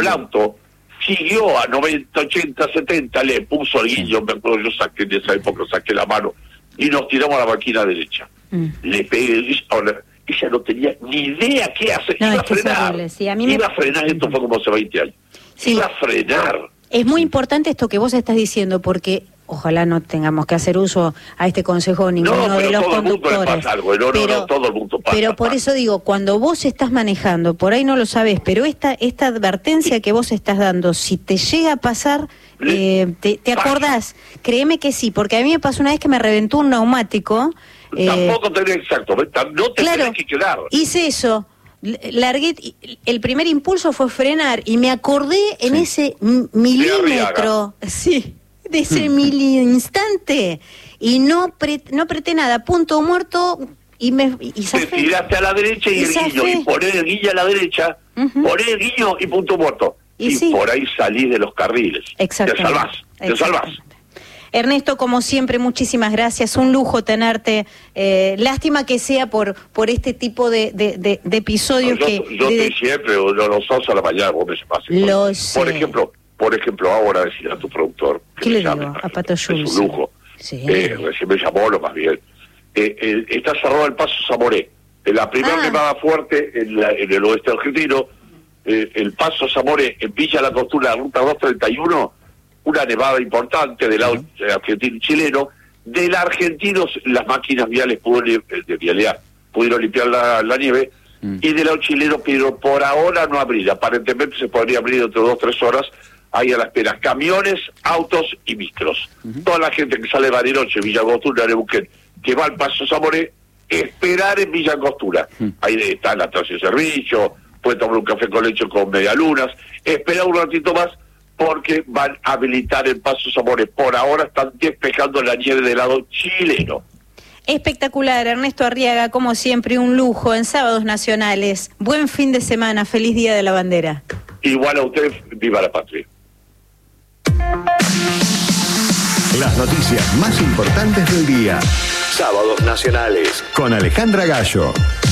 el auto, siguió a 90, 80, 70, le puso al guillo, me acuerdo, yo saqué de esa época, saqué la mano, y nos tiramos a la máquina derecha. Le pegué, ahora, ella no tenía ni idea qué hacer, No, iba es que a frenar, es horrible, sí, a mí iba a frenar, esto fue como hace 20 años, Sí. iba a frenar. Es muy importante esto que vos estás diciendo, porque ojalá no tengamos que hacer uso a este consejo ninguno de los todo el mundo le conductores. pasa algo, no, todo el mundo pasa. Pero por eso digo, cuando vos estás manejando, por ahí no lo sabés, pero esta advertencia que vos estás dando, si te llega a pasar, ¿te acordás? Créeme que sí, porque a mí me pasó una vez que me reventó un neumático. Tampoco tenés exacto, no te tenés que quedar. Hice eso. Largué, el primer impulso fue frenar y me acordé en ese milímetro, de ese instante, y no apreté nada, punto muerto, y te tiraste a la derecha y el guiño, y poner el guillo a la derecha, poner el guiño y punto muerto, y por ahí salís de los carriles, te salvás. Ernesto, como siempre, muchísimas gracias, un lujo tenerte, lástima que sea por este tipo de episodios. Yo estoy siempre, los sábados a la mañana, vos me pasas. Por ejemplo, ahora decir a tu productor, ¿qué le digo? A Pato Schulz. Es un lujo, recién me llamó, lo más bien, está cerrado el paso Zamoré, la primera nevada fuerte en el oeste argentino, el paso Zamoré en Villa La Costura, la ruta 231, una nevada importante del lado argentino y chileno. Del argentino, las máquinas viales pudieron limpiar la nieve, y del lado chileno, pero por ahora no abrir. Aparentemente se podría abrir dentro de 2 o 3 horas. Ahí a la espera camiones, autos y micros. Toda la gente que sale de Bariloche, Villa Angostura, Neuquén, que va al Paso Zamoré, esperar en Villa Angostura. Ahí está la estación de servicio, puede tomar un café con leche con medialunas, esperar un ratito más, porque van a habilitar el Paso Zamoré. Por ahora están despejando la nieve del lado chileno. Espectacular, Ernesto Arriaga, como siempre, un lujo en Sábados Nacionales. Buen fin de semana, feliz Día de la Bandera. Igual a usted, viva la patria. Las noticias más importantes del día. Sábados Nacionales con Alejandra Gallo.